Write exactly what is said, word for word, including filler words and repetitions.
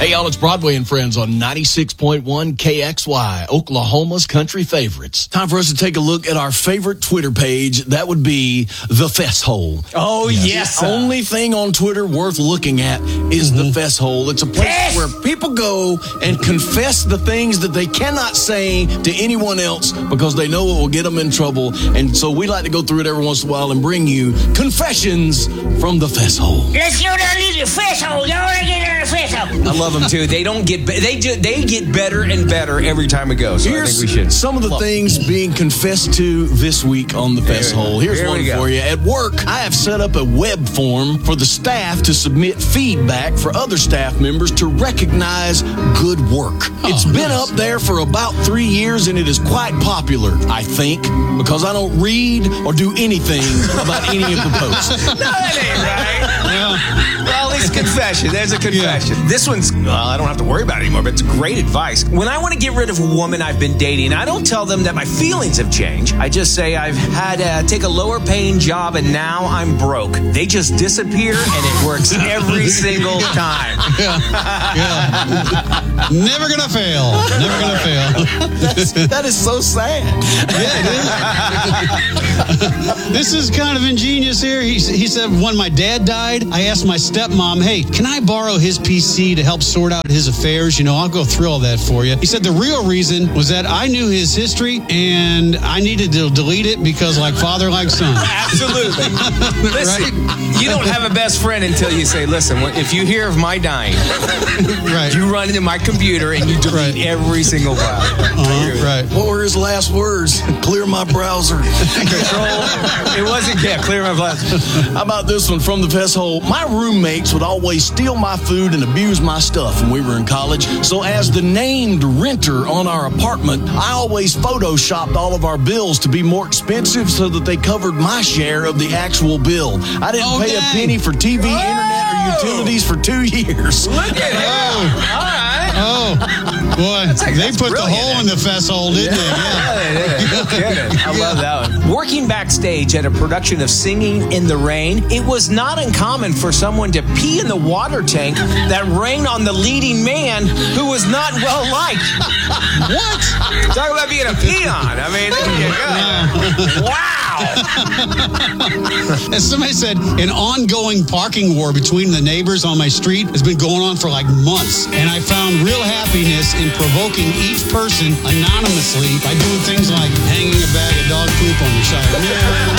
Hey, y'all, it's Broadway and Friends on ninety-six point one K X Y, Oklahoma's country favorites. Time for us to take a look at our favorite Twitter page. That would be the Fess Hole. Oh, yes. The only thing on Twitter worth looking at is mm-hmm. the Fess Hole. It's a place yes. where people go and confess the things that they cannot say to anyone else because they know it will get them in trouble. And so we like to go through it every once in a while and bring you confessions from the Fess Hole. Let's go down to the Fess Hole. Y'all want to get in the Fess Hole? I love them too. They don't get be- they ju- they get better and better every time we go. So Here's I think we should. Some of the things being confessed to this week on the Fess Hole. Here's Here one we go. for you. At work, I have set up a web form for the staff to submit feedback for other staff members to recognize good work. Oh, it's been nice. up there for about three years and it is quite popular, I think, because I don't read or do anything about any of the posts. No, that ain't right. Yeah. Well, at least confession. There's a confession. Yeah. This one's, well, I don't have to worry about it anymore, but it's great advice. When I want to get rid of a woman I've been dating, I don't tell them that my feelings have changed. I just say I've had to take a lower paying job and now I'm broke. They just disappear and it works every single time. Yeah. Yeah. Never gonna fail. Never gonna fail. That's, that is so sad. Yeah, it is. This is kind of ingenious here. He, he said, when my dad died, I asked my stepmom, hey, can I borrow his P C to help sort out his affairs? You know, I'll go through all that for you. He said the real reason was that I knew his history and I needed to delete it because like father, like son. Absolutely. Listen, right? You don't have a best friend until you say, listen, if you hear of my dying, right. you run into my computer and you delete right. every single file. Uh-huh. Right. What were his last words? Clear my browser. Control. It wasn't, yeah, clear my browser. How about this one from the Fess Hole? My roommates would always steal my food and abuse my stuff when we were in college. So as the named renter on our apartment, I always photoshopped all of our bills to be more expensive so that they covered my share of the actual bill. I didn't Oh, pay dang. a penny for T V, Oh. internet, or utilities for two years. Look at him. Oh. All right. Oh, boy, like- they that's put the brilliant, hole in the Fess Hole, didn't they? Yeah. Yeah, they did. No kidding. I love that one. Working backstage at a production of Singing in the Rain, it was not uncommon for someone to pee in the water tank that rained on the leading man who was not well liked. What? Talk about being a peon. I mean, there you go. Wow. As somebody said, an ongoing parking war between the neighbors on my street has been going on for like months. And I found real happiness in provoking each person anonymously by doing things like hanging a bag of dog poop on your side.